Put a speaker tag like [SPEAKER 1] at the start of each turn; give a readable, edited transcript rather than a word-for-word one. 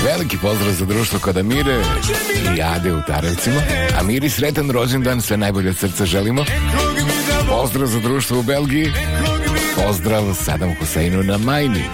[SPEAKER 1] Veliki pozdrav za društvo kod Amire i Ade u Tarevcima. Amiri sretan rođendan, sve najbolje od srca želimo. Pozdrav za društvo u Belgiji. Pozdrav Sadam Huseinu na Majni.